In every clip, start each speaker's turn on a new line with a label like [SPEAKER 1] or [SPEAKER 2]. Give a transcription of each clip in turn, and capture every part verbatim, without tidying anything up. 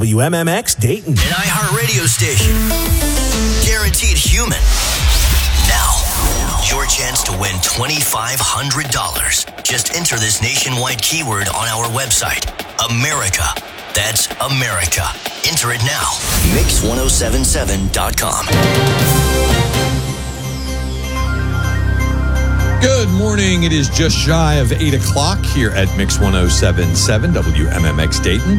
[SPEAKER 1] W M M X Dayton.
[SPEAKER 2] An iHeart radio station. Guaranteed human. Now, your chance to win twenty-five hundred dollars. Just enter this nationwide keyword on our website. America. That's America. Enter it now. mix ten seventy-seven dot com.
[SPEAKER 3] Good morning. It is just shy of eight o'clock here at Mix ten seventy-seven W M M X Dayton.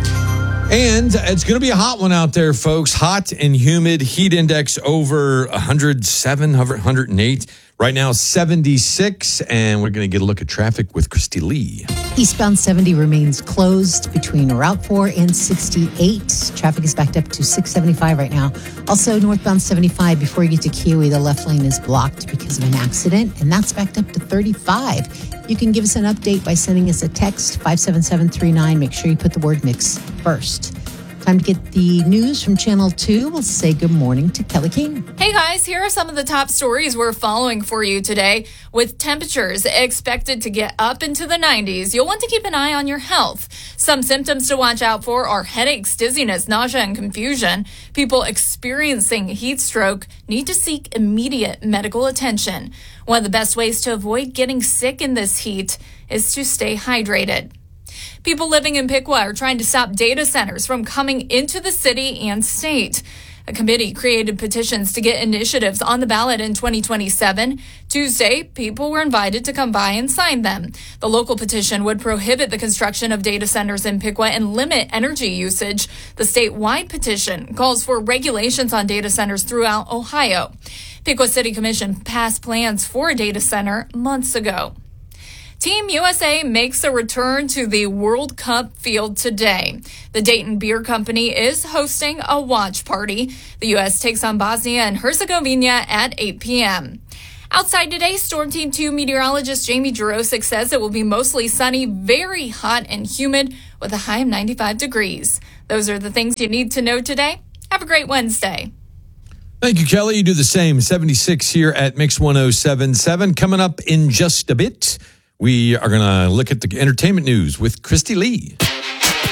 [SPEAKER 3] And it's going to be a hot one out there, folks. Hot and humid. Heat index over one hundred seven, one hundred eight. Right now, seventy-six. And we're going to get a look at traffic with Christy Lee.
[SPEAKER 4] Eastbound seventy remains closed between Route four and sixty-eight. Traffic is backed up to six seventy-five right now. Also, northbound seventy-five, before you get to Kiwi, the left lane is blocked because of an accident, and that's backed up to thirty-five. You can give us an update by sending us a text, five seven seven three nine. Make sure you put the word mix first. Time to get the news from Channel two. We'll say good morning to Kelly King.
[SPEAKER 5] Hey guys, here are some of the top stories we're following for you today. With temperatures expected to get up into the nineties, you'll want to keep an eye on your health. Some symptoms to watch out for are headaches, dizziness, nausea, and confusion. People experiencing heat stroke need to seek immediate medical attention. One of the best ways to avoid getting sick in this heat is to stay hydrated. People living in Piqua are trying to stop data centers from coming into the city and state. A committee created petitions to get initiatives on the ballot in twenty twenty-seven. Tuesday, people were invited to come by and sign them. The local petition would prohibit the construction of data centers in Piqua and limit energy usage. The statewide petition calls for regulations on data centers throughout Ohio. Piqua City Commission passed plans for a data center months ago. Team U S A makes a return to the World Cup field today. The Dayton Beer Company is hosting a watch party. The U S takes on Bosnia and Herzegovina at eight p.m. Outside today, Storm Team two meteorologist Jamie Jurosic says it will be mostly sunny, very hot and humid with a high of ninety-five degrees. Those are the things you need to know today. Have a great Wednesday.
[SPEAKER 3] Thank you, Kelly. You do the same. seventy-six here at Mix ten seventy-seven. Coming up in just a bit, we are going to look at the entertainment news with Christy Lee.